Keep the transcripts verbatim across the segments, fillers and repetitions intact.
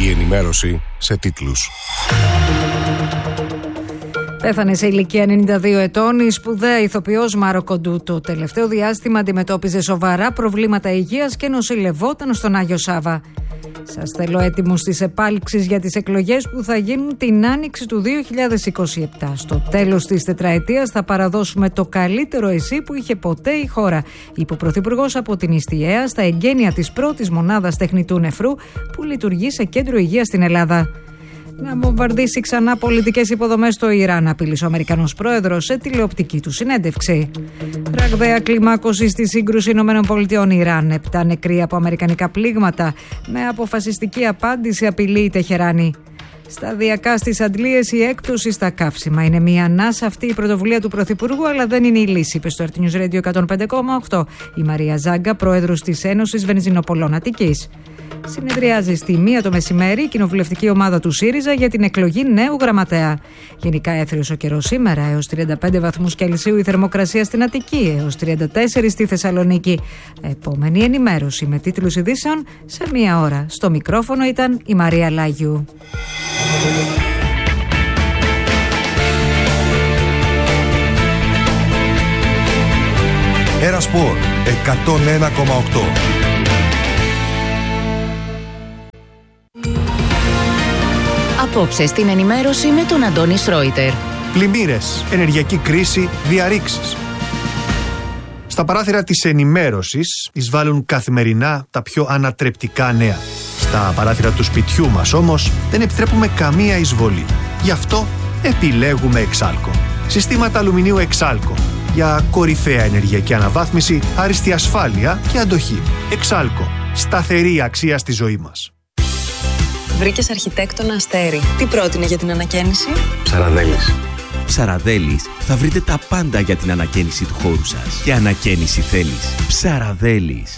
Η ενημέρωση σε τίτλους. Πέθανε σε ηλικία ενενήντα δύο ετών η σπουδαία ηθοποιός Μάρο Κοντού. Το τελευταίο διάστημα αντιμετώπιζε σοβαρά προβλήματα υγείας και νοσηλευόταν στον Άγιο Σάβα. Σας θέλω έτοιμους στις επάλξεις για τις εκλογές που θα γίνουν την άνοιξη του δύο χιλιάδες είκοσι επτά. Στο τέλος της τετραετίας θα παραδώσουμε το καλύτερο εσύ που είχε ποτέ η χώρα, είπε ο Πρωθυπουργός από την Ιστιαία στα εγγένεια της πρώτης μονάδας τεχνητού νεφρού που λειτουργεί σε κέντρο υγείας στην Ελλάδα. Να βομβαρδίσει ξανά πολιτικές υποδομές στο Ιράν, απείλησε ο Αμερικανός πρόεδρος σε τηλεοπτική του συνέντευξη. Ραγδαία κλιμάκωση στη σύγκρουση ΗΠΑ-Ιράν. Επτά νεκροί από αμερικανικά πλήγματα. Με αποφασιστική απάντηση απειλεί η Τεχεράνη. Σταδιακά στις αντλίες η έκπτωση στα καύσιμα. Είναι μια ανάσα αυτή η πρωτοβουλία του Πρωθυπουργού, αλλά δεν είναι η λύση, είπε στο Earth News Radio εκατόν πέντε κόμμα οκτώ η Μαρία Ζάγκα, πρόεδρος της Ένωσης Βενζινοπολών Αττικής. Συνεδριάζει στη μία το μεσημέρι η κοινοβουλευτική ομάδα του ΣΥΡΙΖΑ για την εκλογή νέου γραμματέα. Γενικά έθριος ο καιρός σήμερα, έως τριάντα πέντε βαθμούς Κελσίου η θερμοκρασία στην Αττική, έως τριάντα τέσσερα στη Θεσσαλονίκη. Επόμενη ενημέρωση με τίτλους ειδήσεων σε μία ώρα. Στο μικρόφωνο ήταν η Μαρία Λάγιου. Ένα σπορ εκατόν ένα κόμμα οκτώ. Απόψε στην ενημέρωση με τον Αντώνη Σρόιτερ. Πλημμύρες, ενεργειακή κρίση, διαρρήξεις. Στα παράθυρα της ενημέρωσης εισβάλλουν καθημερινά τα πιο ανατρεπτικά νέα. Στα παράθυρα του σπιτιού μας όμως δεν επιτρέπουμε καμία εισβολή. Γι' αυτό επιλέγουμε Εξάλκο. Συστήματα αλουμινίου Εξάλκο. Για κορυφαία ενεργειακή αναβάθμιση, άριστη ασφάλεια και αντοχή. Εξάλκο. Σταθερή αξία στη ζωή μας. Βρήκες αρχιτέκτονα Αστέρι. Τι πρότεινε για την ανακαίνιση? Ψαραδέλης. Ψαραδέλης θα βρείτε τα πάντα για την ανακαίνιση του χώρου σας. Και ανακαίνιση θέλεις. Ψαραδέλης.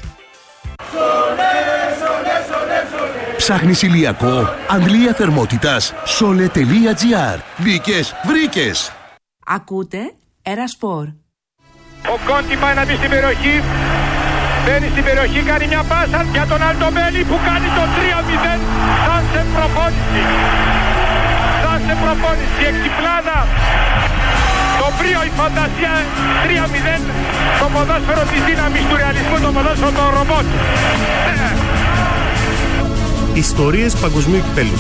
Ψάχνεις ηλιακό, αντλία θερμότητας, sole.gr. Μπήκες, βρήκες. Ακούτε Ερασπορ. Ο Κόντι πάει να μπει στην περιοχή. Μπαίνει στην περιοχή, κάνει μια πάσα για τον Αλτομπέλη που κάνει το τρία μηδέν. Σαν σε προπόνηση. Σαν σε προπόνηση. Εξυπλάδα. Το πρίο, η φαντασία. τρία μηδέν. Το ποδόσφαιρο της δύναμης του ρεαλισμού. Το ποδόσφαιρο των ρομπότ. Ιστορίες παγκοσμίου κυπέλλου.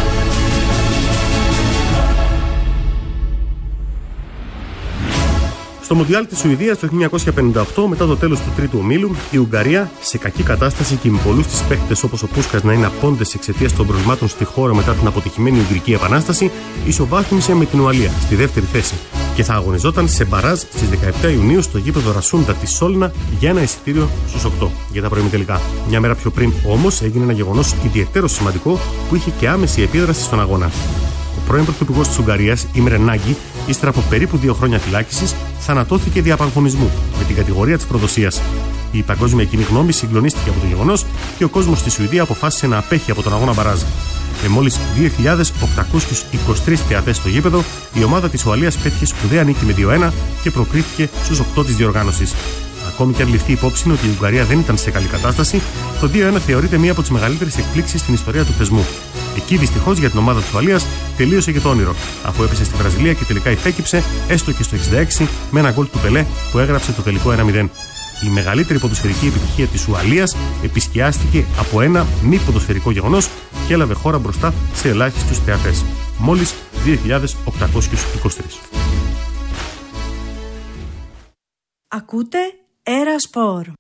Στο Μουντιάλ της Σουηδίας το χίλια εννιακόσια πενήντα οκτώ, μετά το τέλος του τρίτου ομίλου, η Ουγγαρία, σε κακή κατάσταση και με πολλούς της παίχτες όπως ο Πούσκας να είναι απόντες εξαιτίας των προβλημάτων στη χώρα μετά την αποτυχημένη Ουγγρική Επανάσταση, ισοβάθμισε με την Ουαλία στη δεύτερη θέση και θα αγωνιζόταν σε μπαράζ στις δεκαεπτά Ιουνίου στο γήπεδο Ρασούντα της Σόλνα για ένα εισιτήριο στους οκτώ για τα προημιτελικά. Μια μέρα πιο πριν όμως έγινε ένα γεγονός ιδιαιτέρως σημαντικό που είχε και άμεση επίδραση στον αγώνα. Ο πρώην πρωθυπουργός της Ουγγαρίας, Ίμρε Νάγκη, ύστερα από περίπου δύο χρόνια φυλάκισης, θανατώθηκε δια απαγχωνισμού με την κατηγορία της προδοσίας. Η παγκόσμια κοινή γνώμη συγκλονίστηκε από το γεγονός και ο κόσμος στη Σουηδία αποφάσισε να απέχει από τον αγώνα μπαράζ. Με μόλις δύο χιλιάδες οκτακόσιους είκοσι τρεις θεατές στο γήπεδο, η ομάδα της Ουαλίας πέτυχε σπουδαία νίκη με δύο ένα και προκρίθηκε στους οκτώ της διοργάνωσης. Ακόμη και αν ληφθεί υπόψη ότι η Ουγγαρία δεν ήταν σε καλή κατάσταση, το δύο ένα θεωρείται μία από τις μεγαλύτερες εκπλήξεις στην ιστορία του θεσμού. Εκεί δυστυχώς για την ομάδα της Ουαλίας τελείωσε και το όνειρο, αφού έπεσε στη Βραζιλία και τελικά υπέκυψε έστω και στο εξήντα έξι με ένα γκολ του Πελέ που έγραψε το τελικό ένα μηδέν. Η μεγαλύτερη ποδοσφαιρική επιτυχία της Ουαλίας επισκιάστηκε από ένα μη ποδοσφαιρικό γεγονός και έλαβε χώρα μπροστά σε ελάχιστους θεατές. Μόλις δύο χιλιάδες οκτακόσιους είκοσι τρεις. Ακούτε Ερασπορ.